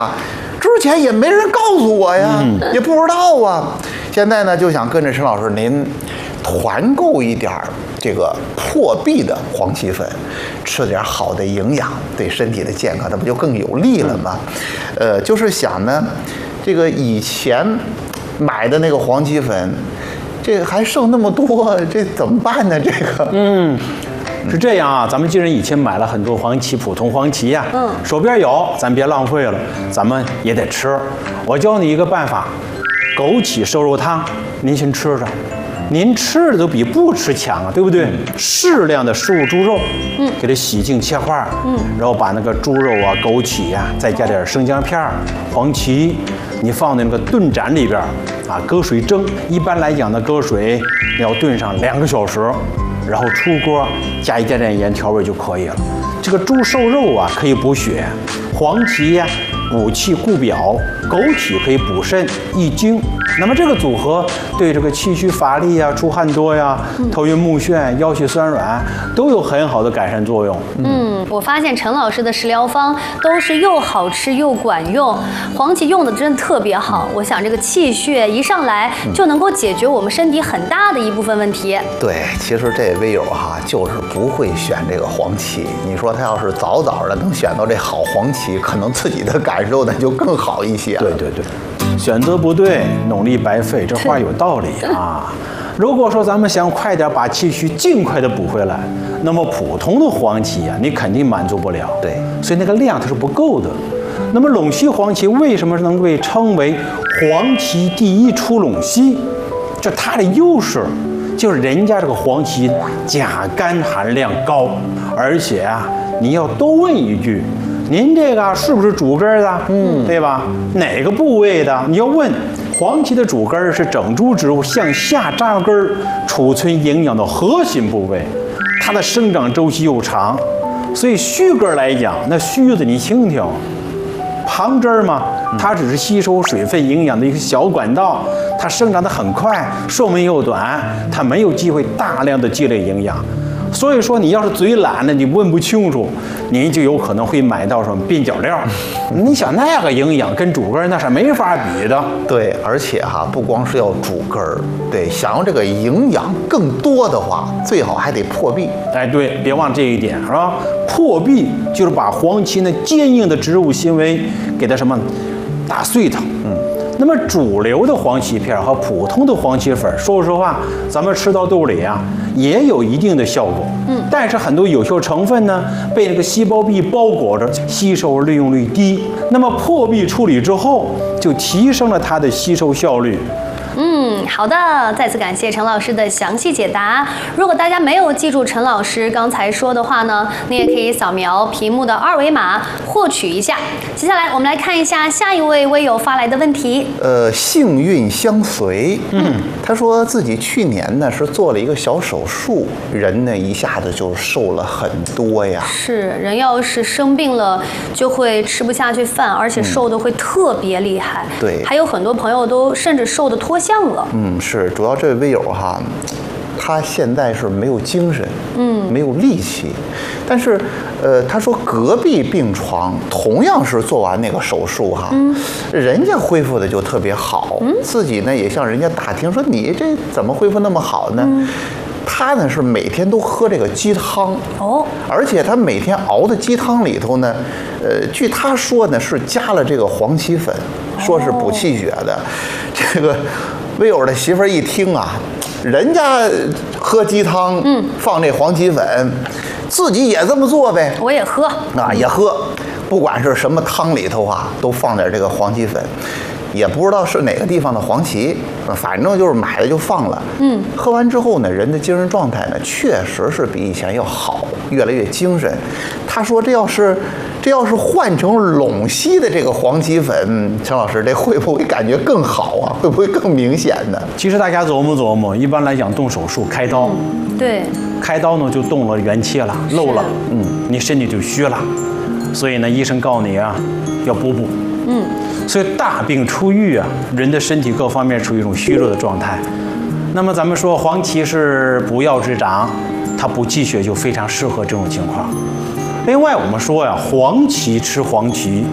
之前也没人告诉我呀，也不知道啊。现在呢，就想跟着陈老师您团购一点这个破壁的黄芪粉，吃点好的营养，对身体的健康，那不就更有利了吗？就是想呢，这个以前买的那个黄芪粉，这个还剩那么多，这怎么办呢？这个， 是这样啊，咱们既然以前买了很多黄芪，普通黄芪呀，手边有，咱别浪费了，咱们也得吃。我教你一个办法，枸杞瘦肉汤，您先吃着。您吃的都比不吃强啊，对不对？适量的瘦猪肉，给它洗净切块，然后把那个猪肉啊、枸杞呀，再加点生姜片、黄芪，你放在那个炖盏里边啊，搁水蒸。一般来讲呢，搁水你要炖上2个小时，然后出锅加一点点盐调味就可以了。这个猪瘦肉啊可以补血，黄芪呀补气固表，枸杞可以补肾益精。那么这个组合对这个气虚乏力呀、出汗多呀、头晕目眩、腰膝酸软都有很好的改善作用。 我发现陈老师的食疗方都是又好吃又管用，黄芪用的真的特别好。我想这个气血一上来就能够解决我们身体很大的一部分问题。 对，其实这微友哈就是不会选这个黄芪。你说他要是早早的能选到这好黄芪，可能自己的感受呢就更好一些。 对，选择不对，努力白费，这话有道理啊。如果说咱们想快点把气虚尽快的补回来，那么普通的黄芪啊，你肯定满足不了。 对， 所以那个量它是不够的。那么陇西黄芪为什么能被称为黄芪第一出陇西？就它的优势，就是人家这个黄芪钾肝含量高，而且啊，你要多问一句。您这个是不是主根的？对吧？哪个部位的？你要问。黄芪的主根是整株植物向下扎根、储存营养的核心部位，它的生长周期又长，所以须根来讲，那须子你听听，旁枝嘛，它只是吸收水分营养的一个小管道，它生长得很快，寿命又短，它没有机会大量的积累营养。所以说，你要是嘴懒了，你问不清楚，您就有可能会买到什么边角料。你想那个营养跟主根那是没法比的。 对，而且哈，不光是要主根儿，对，想要这个营养更多的话，最好还得破壁。 哎，对，别忘这一点，是吧？破壁就是把黄芪那坚硬的植物纤维给它什么打碎它。那么主流的黄芪片和普通的黄芪粉，说实话，咱们吃到肚里啊，也有一定的效果。但是很多有效成分呢，被那个细胞壁包裹着，吸收利用率低。那么破壁处理之后，就提升了它的吸收效率。 好的，再次感谢陈老师的详细解答。如果大家没有记住陈老师刚才说的话呢，你也可以扫描屏幕的2维码获取一下。接下来我们来看一下下一位微友发来的问题。 幸运相随，他说自己去年呢是做了一个小手术，人呢一下子就瘦了很多呀。 是，人要是生病了，就会吃不下去饭，而且瘦的会特别厉害。 对， 还有很多朋友都甚至瘦的脱相了。 是，主要这位微友哈，他现在是没有精神，没有力气，但是，他说隔壁病床同样是做完那个手术哈，人家恢复的就特别好，自己呢也向人家打听说你这怎么恢复那么好呢？他呢是每天都喝这个鸡汤而且他每天熬的鸡汤里头呢，据他说呢是加了这个黄芪粉，说是补气血的。这个微友的媳妇儿一听啊，人家喝鸡汤，放这黄芪粉，自己也这么做呗。 我也喝也喝，不管是什么汤里头啊，都放点这个黄芪粉。也不知道是哪个地方的黄芪，反正就是买了就放了。喝完之后呢，人的精神状态呢，确实是比以前要好，越来越精神。他说这要是换成陇西的这个黄芪粉，陈老师这会不会感觉更好啊？会不会更明显呢？ 其实大家琢磨琢磨，一般来讲动手术开刀， 对， 开刀呢就动了元气了，漏了，你身体就虚了，所以呢医生告诉你啊，要补。所以大病初愈啊，人的身体各方面处于一种虚弱的状态。那么咱们说黄芪是补药之长，它补气血就非常适合这种情况。另外我们说呀，黄芪吃黄芪，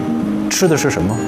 吃的是什么？